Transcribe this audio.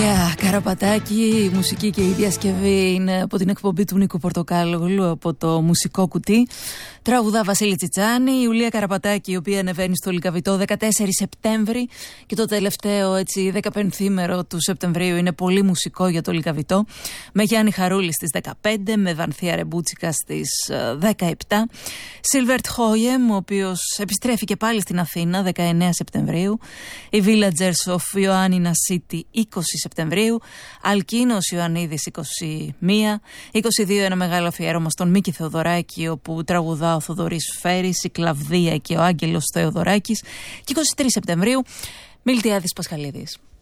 Ιουλία Καραπατάκη, η μουσική και η διασκευή είναι από την εκπομπή του Νίκου Πορτοκάλογλου, από το μουσικό κουτί. Τραγουδά Βασίλη Τσιτσάνη, η Ιουλία Καραπατάκη, η οποία ανεβαίνει στο Λυκαβητό 14 Σεπτέμβρη, και το τελευταίο 15ήμερο του Σεπτεμβρίου είναι πολύ μουσικό για το Λυκαβητό, με Γιάννη Χαρούλη στις 15, με Βανθία Ρεμπούτσικα στις 17, Σίλβερτ Χόιεμ, ο οποίος επιστρέφει και πάλι στην Αθήνα 19 Σεπτεμβρίου, οι Villagers of Ioannina City 20 Σεπτεμβρίου, Αλκίνος Ιωαννίδης 21, 22 ένα μεγάλο αφιέρωμα στον Μίκη Θεοδωράκη, όπου τραγουδά ο Θοδωρής Φέρης, η Κλαβδία και ο Άγγελος Θεοδωράκης, και 23 Σεπτεμβρίου Μιλτιάδης Πασχαλίδης.